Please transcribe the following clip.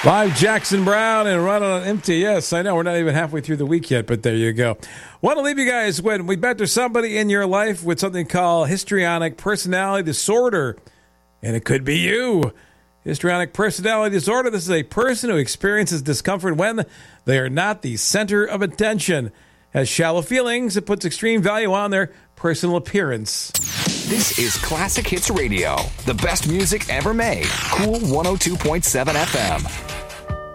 Live Jackson Brown and Run on Empty. Yes, I know we're not even halfway through the week yet, but there you go. Want to leave you guys when we bet there's somebody in your life with something called histrionic personality disorder, and it could be you. Histrionic personality disorder. This is a person who experiences discomfort when they are not the center of attention, has shallow feelings, and puts extreme value on their personal appearance. This is Classic Hits Radio, the best music ever made. Cool 102.7 FM.